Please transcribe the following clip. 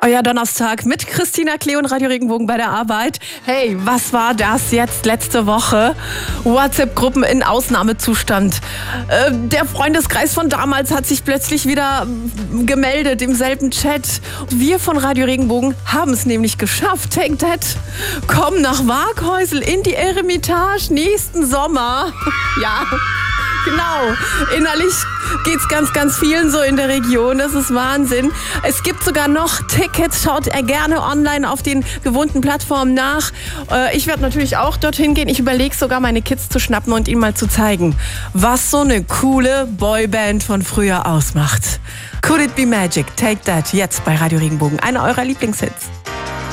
Euer Donnerstag mit Christina Klee und Radio Regenbogen bei der Arbeit. Hey, was war das jetzt letzte Woche? WhatsApp-Gruppen in Ausnahmezustand. Der Freundeskreis von damals hat sich plötzlich wieder gemeldet im selben Chat. Wir von Radio Regenbogen haben es nämlich geschafft. Take that. Komm nach Waaghäusel in die Eremitage nächsten Sommer. Ja. Genau, innerlich geht's ganz vielen so in der Region, das ist Wahnsinn. Es gibt sogar noch Tickets, schaut gerne online auf den gewohnten Plattformen nach. Ich werde natürlich auch dorthin gehen, ich überlege sogar meine Kids zu schnappen und ihnen mal zu zeigen, was so eine coole Boyband von früher ausmacht. Could It Be Magic, Take That, jetzt bei Radio Regenbogen, einer eurer Lieblingshits.